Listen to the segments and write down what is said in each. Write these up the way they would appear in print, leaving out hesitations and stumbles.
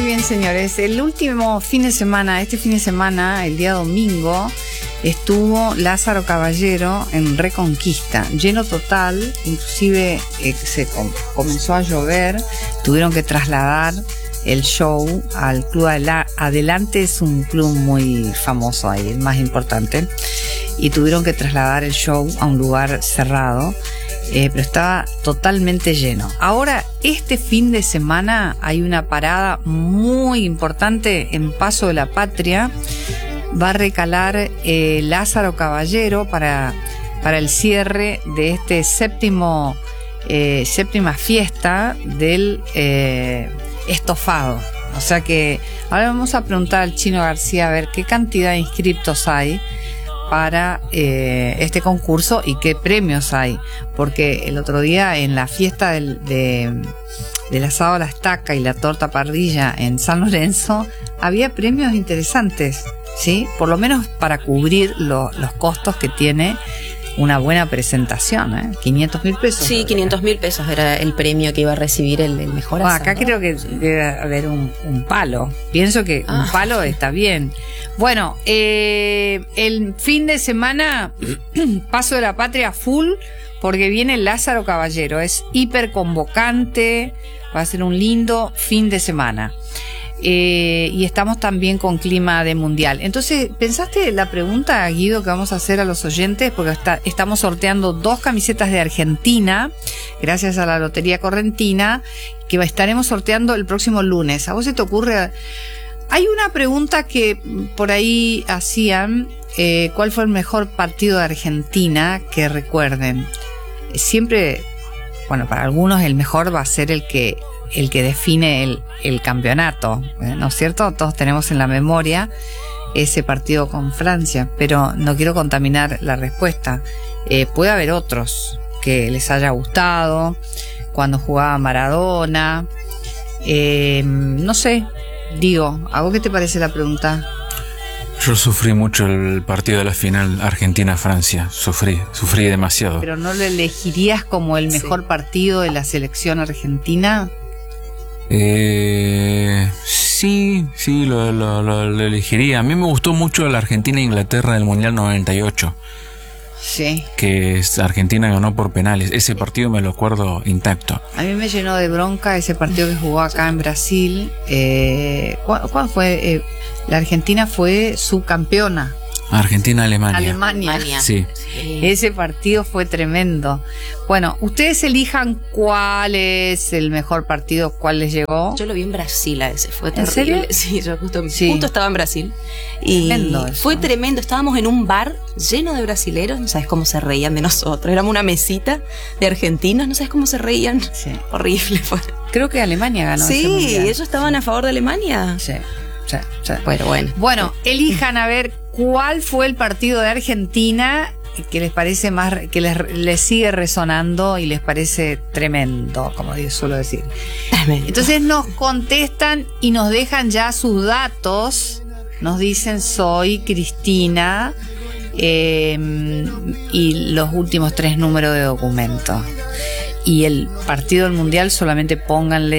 bien, señores. El último fin de semana, este fin de semana, el día domingo, estuvo Lázaro Caballero en Reconquista, lleno total, inclusive comenzó a llover, tuvieron que trasladar el show al Club Adelante, es un club muy famoso ahí, el más importante, y tuvieron que trasladar el show a un lugar cerrado, pero estaba totalmente lleno. Ahora, este fin de semana hay una parada muy importante en Paso de la Patria. Va a recalar Lázaro Caballero para el cierre de este séptima fiesta del estofado. O sea que ahora vamos a preguntar al Chino García a ver qué cantidad de inscriptos hay para este concurso y qué premios hay, porque el otro día en la fiesta del asado a la estaca y la torta parrilla en San Lorenzo había premios interesantes, ¿sí? Por lo menos para cubrir los costos que tiene una buena presentación, ¿eh? 500.000 pesos. Sí, 500.000 pesos era el premio que iba a recibir el mejor asado. Acá creo que debe haber un palo. Pienso que un palo está bien. Bueno, el fin de semana, Paso de la Patria full, porque viene Lázaro Caballero. Es hiper convocante, va a ser un lindo fin de semana. Y estamos también con clima de mundial. Entonces, ¿pensaste la pregunta, Guido, que vamos a hacer a los oyentes? Porque estamos sorteando 2 camisetas de Argentina, gracias a la Lotería Correntina, que estaremos sorteando el próximo lunes. ¿A vos se te ocurre? Hay una pregunta que por ahí hacían, ¿cuál fue el mejor partido de Argentina que recuerden? Siempre, bueno, para algunos el mejor va a ser el que define el campeonato, ¿no es cierto? Todos tenemos en la memoria ese partido con Francia, pero no quiero contaminar la respuesta. Puede haber otros que les haya gustado, cuando jugaba Maradona, no sé, digo, ¿a vos qué te parece la pregunta? Yo sufrí mucho el partido de la final Argentina-Francia, sufrí demasiado. ¿Pero no lo elegirías como el mejor partido de la selección argentina? Sí, lo elegiría. A mí me gustó mucho la Argentina-Inglaterra del Mundial 98. Sí. Que Argentina ganó por penales. Ese partido me lo acuerdo intacto. A mí me llenó de bronca ese partido que jugó acá en Brasil. ¿Cuál fue? La Argentina fue subcampeona. Argentina-Alemania. Sí. Ese partido fue tremendo. Bueno, ustedes elijan cuál es el mejor partido, cuál les llegó. Yo lo vi en Brasil a ese, fue ¿En terrible. serio? Sí, yo justo estaba en Brasil. Y tremendo eso. Fue tremendo. Estábamos en un bar lleno de brasileros, no sabes cómo se reían de nosotros. Éramos una mesita de argentinos, no sabes cómo se reían. Sí. Horrible fue. Creo que Alemania ganó ese Sí, mundial. ellos estaban a favor de Alemania. Sí. Bueno, elijan a ver cuál fue el partido de Argentina que les parece más, que les sigue resonando y les parece tremendo, como suelo decir. Tremendo. Entonces nos contestan y nos dejan ya sus datos. Nos dicen soy Cristina y los últimos 3 números de documento. Y el partido del mundial solamente pongan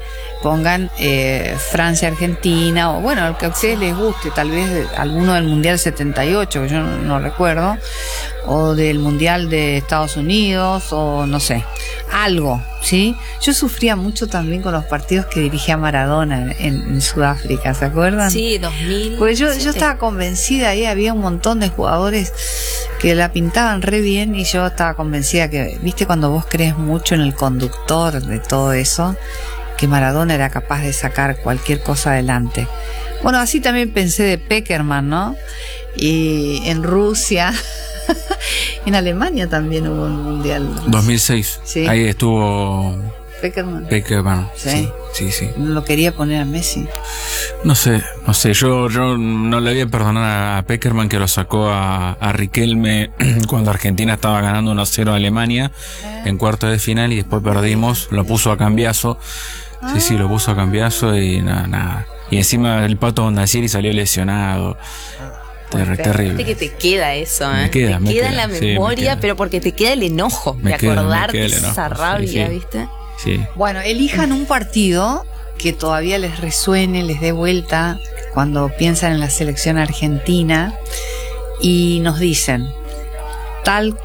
Francia-Argentina, o bueno, el que a ustedes les guste, tal vez alguno del Mundial 78, que yo no recuerdo, o del Mundial de Estados Unidos, o no sé, algo, ¿sí? Yo sufría mucho también con los partidos que dirigía Maradona en Sudáfrica, ¿se acuerdan? Sí, 2000. Pues yo estaba convencida, ahí había un montón de jugadores que la pintaban re bien, y yo estaba convencida que, viste, cuando vos crees mucho en el conductor de todo eso, que Maradona era capaz de sacar cualquier cosa adelante. Bueno, así también pensé de Peckerman, ¿no? Y en Rusia, en Alemania también hubo un mundial. 2006. Sí. Ahí estuvo Peckerman. Sí. No lo quería poner a Messi. No sé, yo no le voy a perdonar a Peckerman que lo sacó a Riquelme cuando Argentina estaba ganando 1-0 a Alemania en cuartos de final y después perdimos, lo puso a cambiazo. Sí, lo puso a cambiazo y nada. Y encima el Pato Bondancieri salió lesionado. Terrible. Que te queda eso, ¿eh? Me queda en la memoria, pero porque te queda el enojo de acordar de esa rabia, sí. ¿viste? Sí. Bueno, elijan un partido que todavía les resuene, les dé vuelta cuando piensan en la selección argentina y nos dicen tal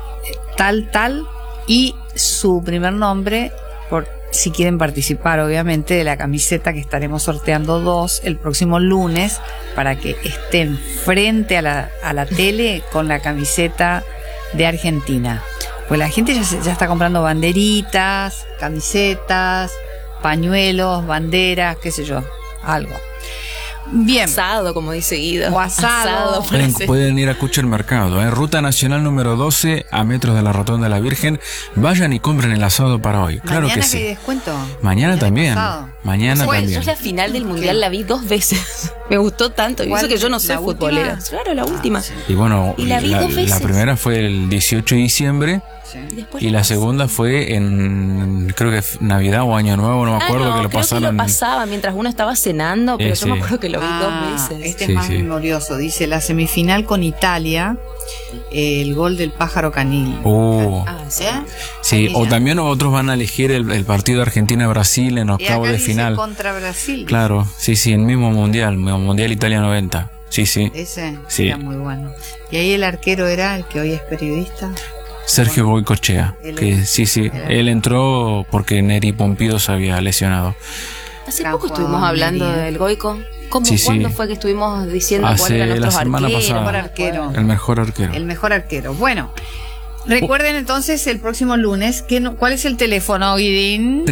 y su primer nombre, por si quieren participar obviamente de la camiseta que estaremos sorteando 2 el próximo lunes, para que estén frente a la tele con la camiseta de Argentina. Pues la gente ya está comprando banderitas, camisetas, pañuelos, banderas, qué sé yo, algo. Bien. Asado, como dice Guido. O asado. Pueden ir a Kucher Mercado, Ruta Nacional número 12, a metros de la Rotonda de la Virgen. Vayan y compren el asado para hoy. Claro que sí. ¿Mañana hay descuento? Mañana también. Pasado. Mañana Bueno, también. yo la final del Mundial la vi 2 veces. Me gustó tanto. Y eso que yo no soy ¿La última? futbolera. Claro, la última. Y bueno, Y la vi 2 veces. la primera fue el 18 de diciembre. Sí. Después Y la segunda fue en, creo que Navidad o Año Nuevo, no me acuerdo, que lo creo pasaron. que lo pasaba mientras uno estaba cenando, pero yo me sí. acuerdo que lo vi 2 veces. Este Sí, es más sí. memorioso. Dice la semifinal con Italia, el gol del pájaro canil. Sí. Sí, o también otros van a elegir el partido de Argentina-Brasil en Y octavos acá de dice final. contra Brasil. Claro, sí, el mismo Mundial Italia 90. Sí. Ese Sí. era muy bueno. Y ahí el arquero era el que hoy es periodista. Sergio Goycochea, Él que es- sí, él entró porque Neri Pompido se había lesionado. Hace Gran poco estuvimos jugador, hablando Neri. del Goico. ¿Cómo? Sí, sí. ¿Cuándo fue que estuvimos diciendo cuál Hace era la nuestro semana arquero? pasada. Mejor arquero. El mejor arquero. El mejor arquero. Bueno, recuerden entonces el próximo lunes, ¿cuál es el teléfono, Guidín?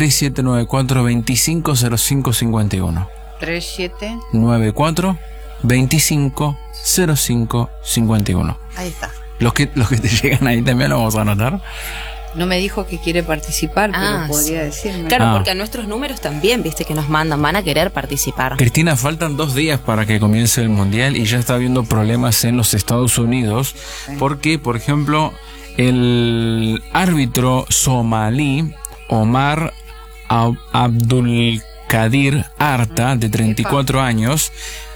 3794-250551. 37. 94-250551. Ahí está. Los que te llegan ahí también lo vamos a anotar. No me dijo que quiere participar, pero Ah, podría decirme. Claro, porque a nuestros números también, viste, que nos mandan, van a querer participar. Cristina, faltan 2 días para que comience el Mundial y ya está habiendo problemas en los Estados Unidos porque, por ejemplo, el árbitro somalí Omar Abdulkadir Arta, de 34 años,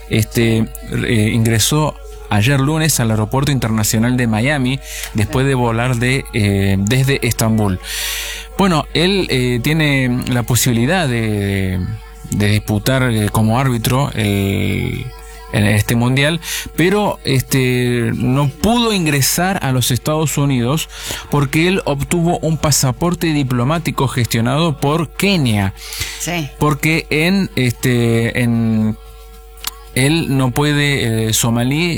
ingresó ayer lunes al aeropuerto internacional de Miami después de volar desde Estambul. Bueno, él tiene la posibilidad de disputar como árbitro en este mundial, pero no pudo ingresar a los Estados Unidos porque él obtuvo un pasaporte diplomático gestionado por Kenia, Sí. porque él no puede, somalí,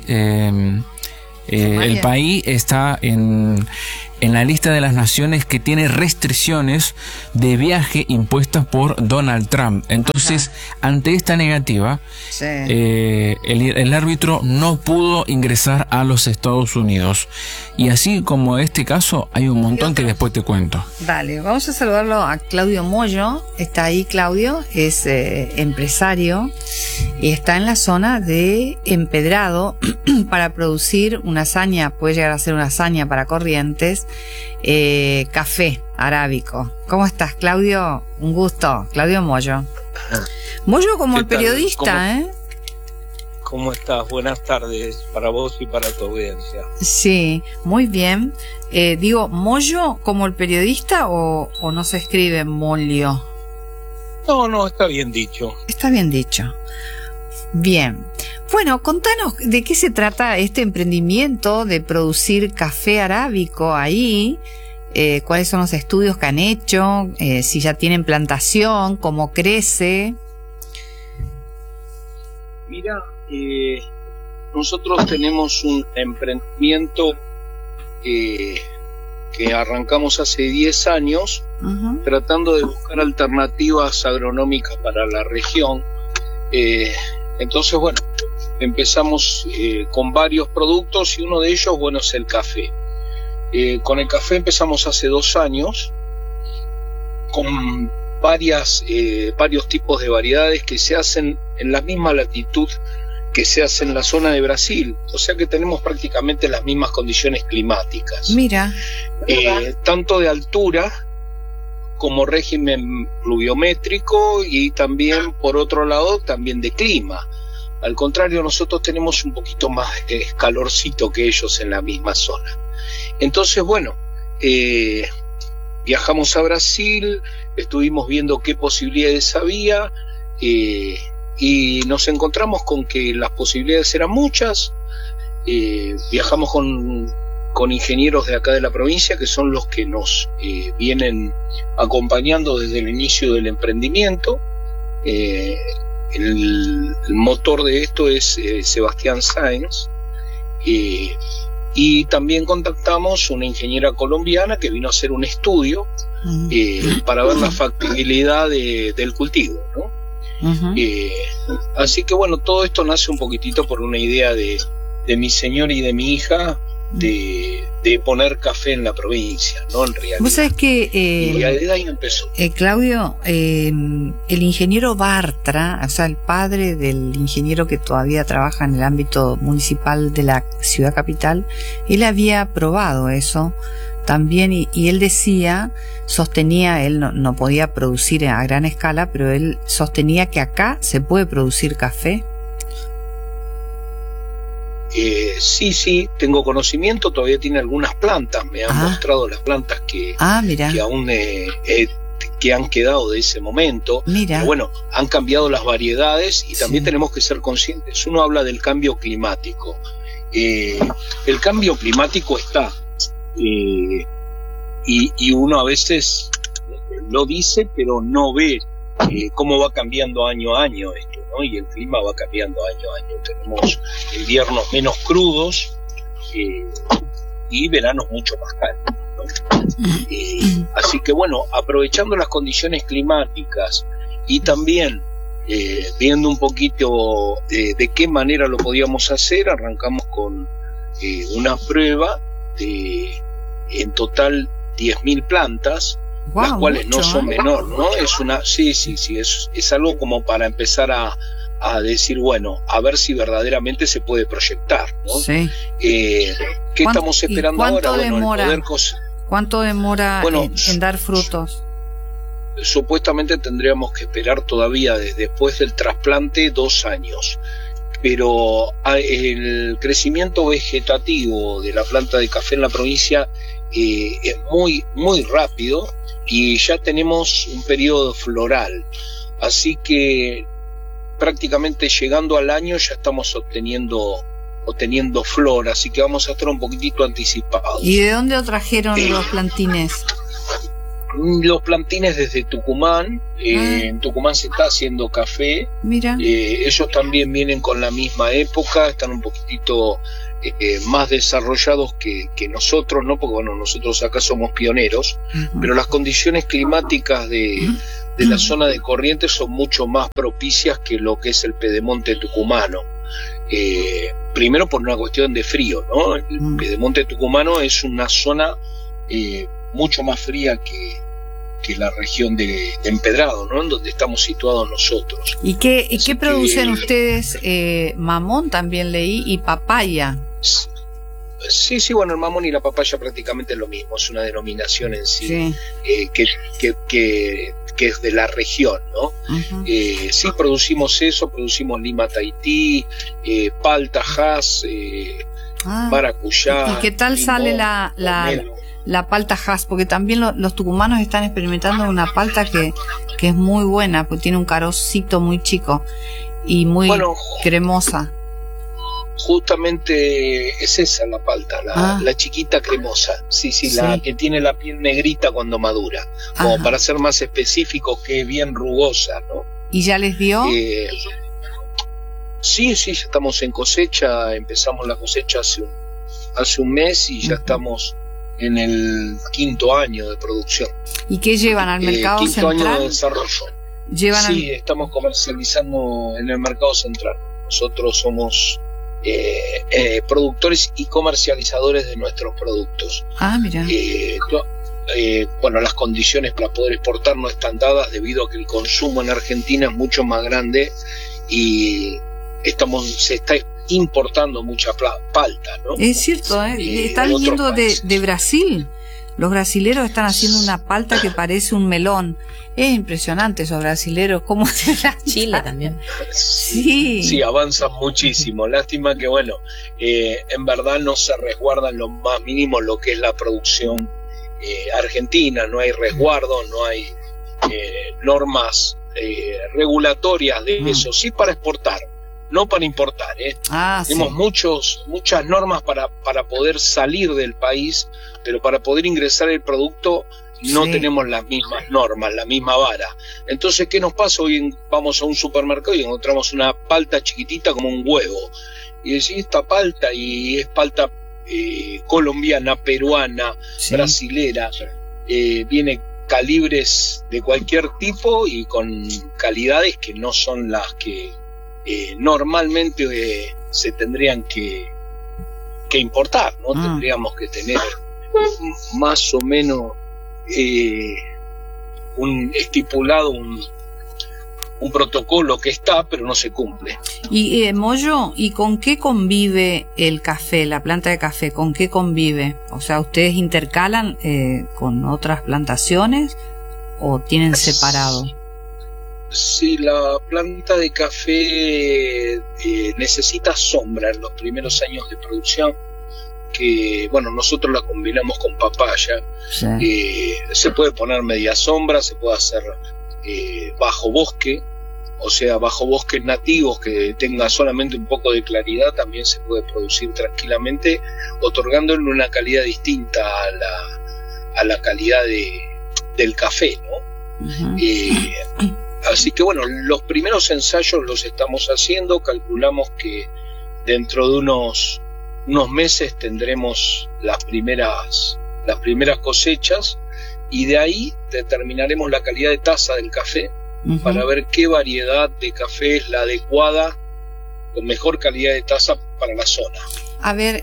el país está en la lista de las naciones que tiene restricciones de viaje impuestas por Donald Trump. Entonces, ante esta negativa, Sí. el árbitro no pudo ingresar a los Estados Unidos. Y así como este caso, hay un montón que después te cuento. Dale, vamos a saludarlo a Claudio Moyo. Está ahí Claudio, es empresario y está en la zona de Empedrado para producir una hazaña, puede llegar a ser una hazaña para Corrientes, café arábico. ¿Cómo estás, Claudio? Un gusto, Claudio Moyo. Moyo como ¿Qué el tal? periodista, ¿Cómo estás? Buenas tardes para vos y para tu audiencia. Sí, muy bien. Digo, ¿Moyo como el periodista o no se escribe Molio? No, está bien dicho. Está bien dicho. Bien. Bueno, contanos de qué se trata este emprendimiento de producir café arábico ahí, cuáles son los estudios que han hecho, si ya tienen plantación, cómo crece. Mira, nosotros tenemos un emprendimiento que arrancamos hace 10 años Ujú. tratando de buscar alternativas agronómicas para la región. Entonces, bueno, empezamos con varios productos y uno de ellos, bueno, es el café. Con el café empezamos hace 2 años con varios tipos de variedades que se hacen en la misma latitud que se hace en la zona de Brasil, o sea que tenemos prácticamente las mismas condiciones climáticas, Mira, tanto de altura como régimen pluviométrico y también, por otro lado, también de clima. Al contrario, nosotros tenemos un poquito más de calorcito que ellos en la misma zona. Entonces, bueno, viajamos a Brasil, estuvimos viendo qué posibilidades había, y nos encontramos con que las posibilidades eran muchas. Viajamos con ingenieros de acá de la provincia, que son los que nos vienen acompañando desde el inicio del emprendimiento. El motor de esto es Sebastián Sáenz, y también contactamos una ingeniera colombiana que vino a hacer un estudio para ver la factibilidad del cultivo, ¿no? Así que bueno, todo esto nace un poquitito por una idea de mi señor y de mi hija de poner café en la provincia, ¿no? En realidad. Vos sabés que y de ahí empezó. Claudio, el ingeniero Bartra, o sea, el padre del ingeniero que todavía trabaja en el ámbito municipal de la ciudad capital, él había probado eso también, y él decía, sostenía, él no podía producir a gran escala, pero él sostenía que acá se puede producir café. Sí, tengo conocimiento, todavía tiene algunas plantas, me han mostrado las plantas que aún que han quedado de ese momento. Pero bueno, han cambiado las variedades y también tenemos que ser conscientes. Uno habla del cambio climático. El cambio climático está, y uno a veces lo dice, pero no ve cómo va cambiando año a año esto, ¿no? Y el clima va cambiando año a año. Tenemos inviernos menos crudos y veranos mucho más cálidos, ¿no? Así que bueno, aprovechando las condiciones climáticas y también viendo un poquito de qué manera lo podíamos hacer, arrancamos con una prueba de en total 10.000 plantas, las cuales no son menor, ¿no? Es una, es algo como para empezar a decir, bueno, a ver si verdaderamente se puede proyectar, ¿no? Sí. ¿Qué estamos esperando ahora? Demora, ¿cuánto demora en dar frutos? Supuestamente tendríamos que esperar todavía después del trasplante 2 años, pero el crecimiento vegetativo de la planta de café en la provincia es muy, muy rápido, y ya tenemos un periodo floral, así que prácticamente llegando al año ya estamos obteniendo flor, así que vamos a estar un poquitito anticipados. ¿Y de dónde trajeron los plantines? Los plantines desde Tucumán. En Tucumán se está haciendo café. Mira. Ellos también vienen con la misma época, están un poquitito más desarrollados que nosotros, ¿no? Porque bueno, nosotros acá somos pioneros, pero las condiciones climáticas de la zona de Corrientes son mucho más propicias que lo que es el pedemonte tucumano. Primero por una cuestión de frío, ¿no? El pedemonte tucumano es una zona mucho más fría que la región de Empedrado, ¿no? En donde estamos situados nosotros. ¿Y qué producen ustedes? Mamón también leí, y papaya. Sí, bueno, el mamón y la papaya prácticamente es lo mismo, es una denominación en sí, que es de la región, ¿no? Sí, producimos eso, producimos lima Tahití, palta, jas, maracuyá. ¿Y qué tal limón, sale la palta Hass? Porque también los tucumanos están experimentando una palta que es muy buena, porque tiene un carocito muy chico y muy cremosa. Justamente es esa la palta, la chiquita cremosa, sí, la que tiene la piel negrita cuando madura, como para ser más específico, que es bien rugosa, ¿no? ¿Y ya les dio? Sí, ya estamos en cosecha, empezamos la cosecha hace un mes y ya estamos en el 5º año de producción. ¿Y qué llevan al mercado 5º central? 5º año de desarrollo. Estamos comercializando en el mercado central. Nosotros somos productores y comercializadores de nuestros productos. Mira. Bueno, las condiciones para poder exportar no están dadas debido a que el consumo en Argentina es mucho más grande y se está importando mucha palta, ¿no? Es cierto, está viniendo de Brasil. Los brasileros están haciendo una palta que parece un melón. Es impresionante esos brasileros, cómo se la Chile también. Sí, avanzan muchísimo. Lástima que, bueno, en verdad no se resguarda en lo más mínimo lo que es la producción argentina. No hay resguardo, no hay normas regulatorias de eso, sí para exportar, no para importar. Tenemos muchas normas para poder salir del país, pero para poder ingresar el producto no tenemos las mismas normas, la misma vara. Entonces, ¿qué nos pasa? Hoy vamos a un supermercado y encontramos una palta chiquitita como un huevo. Y decís, esta palta, y es palta colombiana, peruana, brasilera, viene calibres de cualquier tipo y con calidades que no son las que normalmente se tendrían que importar, ¿no? Tendríamos que tener más o menos estipulado un protocolo que está, pero no se cumple. Y Moyo, ¿y con qué convive el café, la planta de café? ¿Con qué convive? O sea, ¿ustedes intercalan con otras plantaciones o tienen separado? Sí, la planta de café necesita sombra en los primeros años de producción, que bueno, nosotros la combinamos con papaya. Se puede poner media sombra, se puede hacer bajo bosque, o sea, bajo bosques nativos que tenga solamente un poco de claridad, también se puede producir tranquilamente, otorgándole una calidad distinta a la calidad del café, ¿no? Así que bueno, los primeros ensayos los estamos haciendo, calculamos que dentro de unos meses tendremos las primeras cosechas, y de ahí determinaremos la calidad de taza del café para ver qué variedad de café es la adecuada, con mejor calidad de taza para la zona. A ver,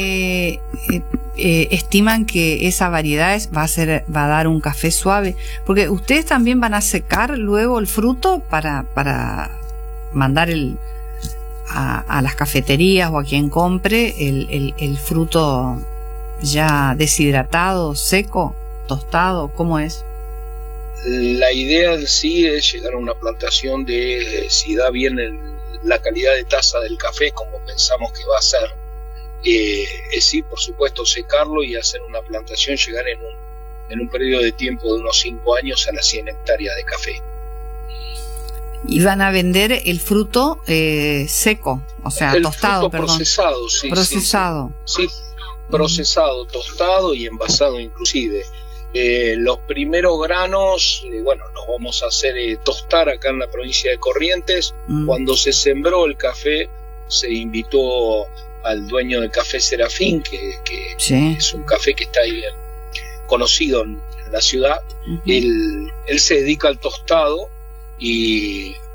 estiman que esa variedad va a dar un café suave, porque ustedes también van a secar luego el fruto para mandar a las cafeterías o a quien compre el fruto ya deshidratado, seco, tostado. ¿Cómo es? La idea en sí es llegar a una plantación de, si da bien la calidad de taza del café como pensamos que va a ser, sí, por supuesto, secarlo y hacer una plantación, llegar en un periodo de tiempo de unos 5 años a las 100 hectáreas de café. Y van a vender el fruto seco, o sea, el tostado, fruto procesado, sí. Procesado. Sí, procesado, tostado y envasado inclusive. Los primeros granos, bueno, los vamos a hacer tostar acá en la provincia de Corrientes. Cuando se sembró el café, se invitó al dueño de Café Serafín, que es un café que está ahí conocido en la ciudad. Él se dedica al tostado y